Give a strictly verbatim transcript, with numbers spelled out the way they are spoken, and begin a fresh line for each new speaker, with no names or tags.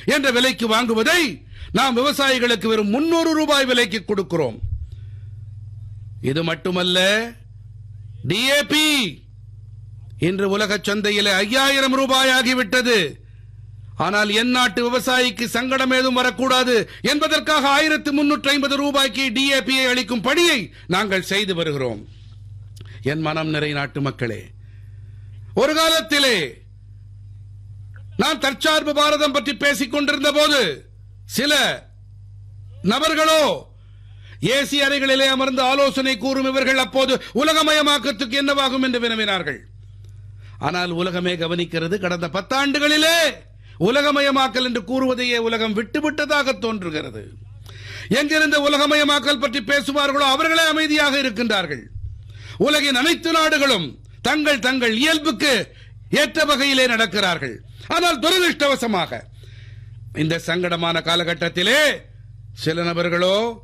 என்ற விலைக்கு வாங்குவதை நாம் விவசாயிகளுக்கு வெறும் முன்னூறு ரூபாய் விலைக்கு கொடுக்கிறோம். இது மட்டுமல்ல, டிஏபி இன்று உலக சந்தையில் ஐயாயிரம் ரூபாய் ஆகிவிட்டது. ஆனால் என் நாட்டு விவசாயிக்கு சங்கடம் ஏதும் வரக்கூடாது என்பதற்காக ஆயிரத்தி முன்னூற்றி ஐம்பது ரூபாய்க்கு டிஏபியை அளிக்கும் பணியை நாங்கள் செய்து வருகிறோம். என் மனம் நிறை நாட்டு மக்களே, ஒரு காலத்திலே நான் தற்சார்பு பாரதம் பற்றி பேசிக் கொண்டிருந்த போது சில நபர்களோ ஏசி அறைகளிலே அமர்ந்து ஆலோசனை கூறும் இவர்கள் அப்போது உலகமயமாக்கத்துக்கு என்னவாகும் என்று வினவினார்கள். ஆனால் உலகமே கவனிக்கிறது, கடந்த பத்தாண்டுகளிலே உலகமயமாக்கல் என்று கூறுவதையே உலகம் விட்டுவிட்டதாக தோன்றுகிறது. எங்கிருந்த உலகமயமாக்கல் பற்றி பேசுவார்களோ அவர்களே அமைதியாக இருக்கின்றார்கள். உலகின் அனைத்து நாடுகளும் தங்கள் தங்கள் இயல்புக்கு ஏற்ற வகையிலே நடக்கிறார்கள். ஆனால் துரதிருஷ்டவசமாக இந்த சங்கடமான காலகட்டத்திலே சில நபர்களோ